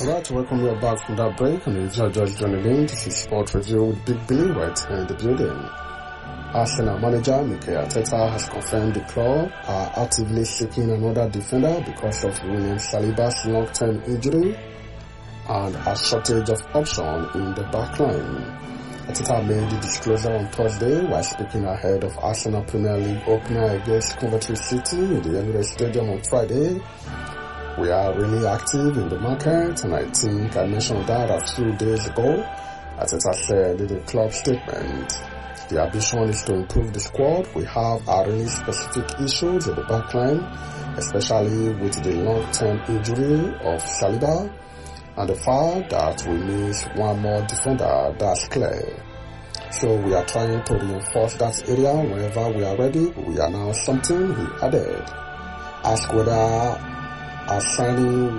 Alright, welcome you back from that break, and if you're just joining in, this is Sport Review with Big Billy right here in the building. Arsenal manager Mikel Arteta has confirmed the club are actively seeking another defender because of William Saliba's long-term injury and a shortage of options in the backline. Arteta made the disclosure on Thursday while speaking ahead of Arsenal Premier League opener against Coventry City in the Emirates Stadium on Friday. We are really active in the market, and I think I mentioned that a few days ago. Arteta said in the club statement, the ambition is to improve the squad. We have a really specific issues in the backline, especially with the long-term injury of Saliba, and the fact that we miss one more defender, that's clear. So we are trying to reinforce that area whenever we are ready. We announce something, he added. Ask whether a signing